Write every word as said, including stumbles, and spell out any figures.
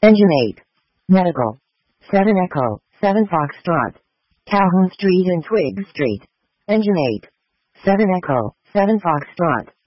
Engine eight. Medical. seven Echo, seven Foxtrot. Calhoun Street and Twig Street. Engine eight. seven Echo, seven Foxtrot.